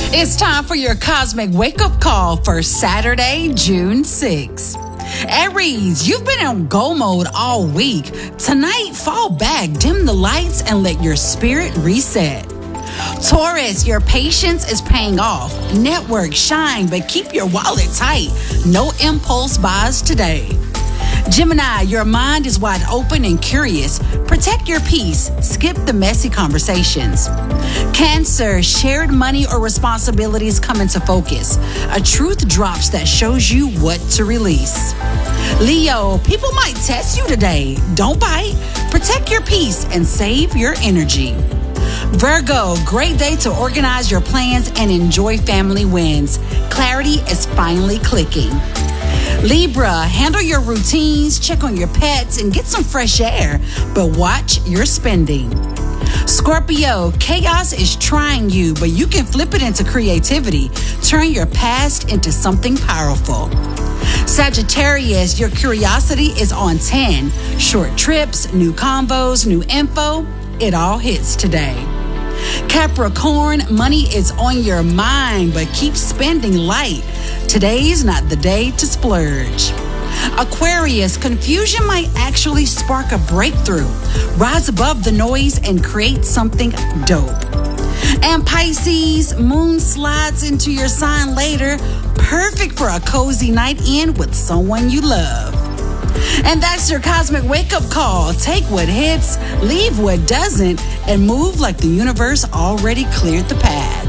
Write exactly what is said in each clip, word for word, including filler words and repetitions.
It's time for your cosmic wake-up call for Saturday, June sixth. Aries, you've been in go mode all week. Tonight, fall back, dim the lights, and let your spirit reset. Taurus, your patience is paying off. Network, shine, but keep your wallet tight. No impulse buys today. Gemini, your mind is wide open and curious. Protect your peace. Skip the messy conversations. Cancer, shared money or responsibilities come into focus. A truth drops that shows you what to release. Leo, people might test you today. Don't bite. Protect your peace and save your energy. Virgo, great day to organize your plans and enjoy family wins. Clarity is finally clicking. Libra, handle your routines, check on your pets, and get some fresh air, but watch your spending. Scorpio, chaos is trying you, but you can flip it into creativity. Turn your past into something powerful. Sagittarius, your curiosity is on ten. Short trips, new combos, new info, it all hits today. Capricorn, money is on your mind, but keep spending light. Today's not the day to splurge. Aquarius, confusion might actually spark a breakthrough. Rise above the noise and create something dope. And Pisces, moon slides into your sign later. Perfect for a cozy night in with someone you love. And that's your cosmic wake-up call. Take what hits, leave what doesn't, and move like the universe already cleared the path.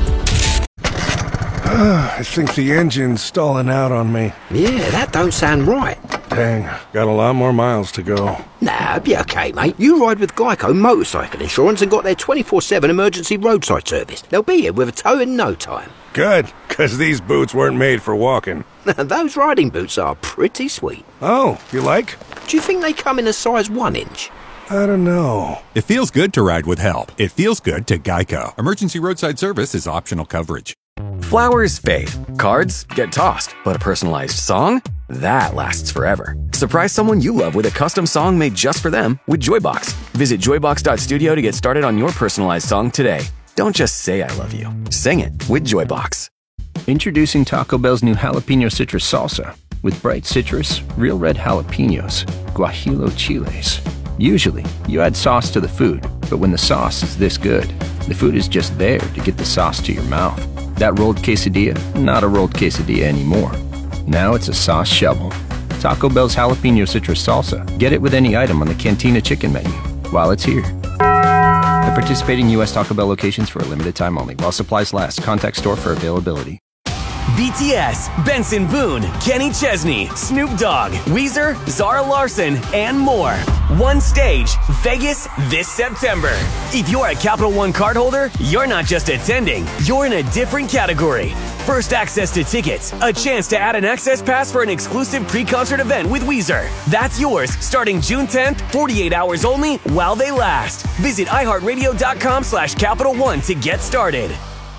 I think the engine's stalling out on me. Yeah, that don't sound right. Dang, got a lot more miles to go. Nah, be okay, mate. You ride with Geico Motorcycle Insurance and got their twenty-four seven emergency roadside service. They'll be here with a tow in no time. Good, because these boots weren't made for walking. Those riding boots are pretty sweet. Oh, you like? Do you think they come in a size one inch? I don't know. It feels good to ride with help. It feels good to Geico. Emergency roadside service is optional coverage. Flowers fade, cards get tossed, but a personalized song? That lasts forever. Surprise someone you love with a custom song made just for them with Joybox. Visit joybox dot studio to get started on your personalized song today. Don't just say I love you. Sing it with Joybox. Introducing Taco Bell's new Jalapeno Citrus Salsa. With bright citrus, real red jalapenos, guajillo chiles. Usually, you add sauce to the food, but when the sauce is this good, the food is just there to get the sauce to your mouth. That rolled quesadilla, not a rolled quesadilla anymore. Now it's a sauce shovel. Taco Bell's Jalapeno Citrus Salsa. Get it with any item on the Cantina Chicken menu while it's here. At participating U S Taco Bell locations for a limited time only. While supplies last, contact store for availability. B T S, Benson Boone, Kenny Chesney, Snoop Dogg, Weezer, Zara Larson, and more. One stage, Vegas this September. If you're a Capital One cardholder, you're not just attending, you're in a different category. First access to tickets, a chance to add an access pass for an exclusive pre-concert event with Weezer. That's yours starting June tenth, forty-eight hours only while they last. Visit iHeartRadio.com slash Capital One to get started.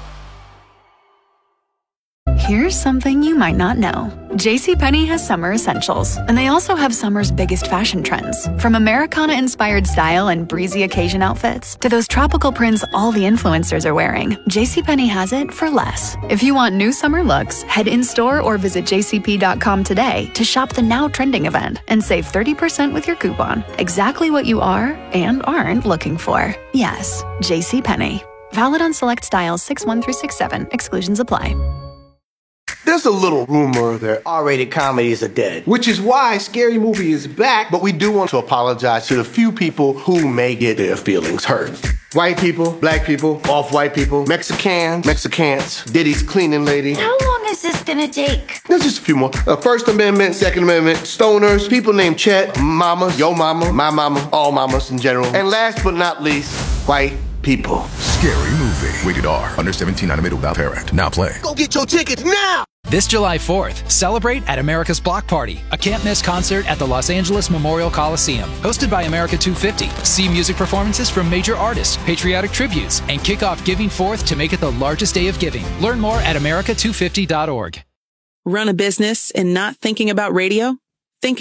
Here's something you might not know. JCPenney has summer essentials, and they also have summer's biggest fashion trends. From Americana-inspired style and breezy occasion outfits to those tropical prints all the influencers are wearing, JCPenney has it for less. If you want new summer looks, head in-store or visit j c p dot com today to shop the now trending event and save thirty percent with your coupon. Exactly what you are and aren't looking for. Yes, JCPenney. Valid on select styles six one through six seven. Exclusions apply. There's a little rumor that R-rated comedies are dead, which is why Scary Movie is back, but we do want to apologize to the few people who may get their feelings hurt. White people, black people, off-white people, Mexicans, Mexicans, Diddy's cleaning lady. How long is this gonna take? There's just a few more. Uh, First Amendment, Second Amendment, stoners, people named Chet, mamas, yo mama, my mama, all mamas in general. And last but not least, white people. Scary Movie. Rated R. Under seventeen, not admitted without parent. Now play. Go get your tickets now! This July fourth, celebrate at America's Block Party, a can't-miss concert at the Los Angeles Memorial Coliseum. Hosted by America two fifty. See music performances from major artists, patriotic tributes, and kick off Giving Forth to make it the largest day of giving. Learn more at america two fifty dot org. Run a business and not thinking about radio?